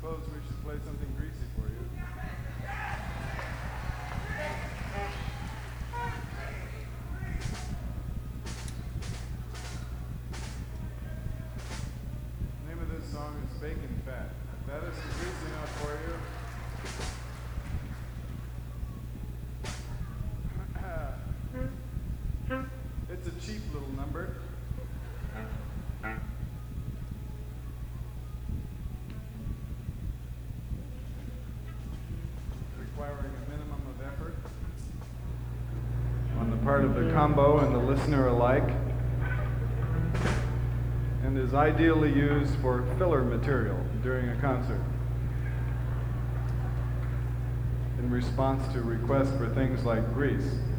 suppose we should play something greasy for you. The name of this song is Bacon Fat. If that isn't greasy enough for you. It's a cheap little number. Requiring a minimum of effort on the part of the combo and the listener alike, and is ideally used for filler material during a concert in response to requests for things like grease.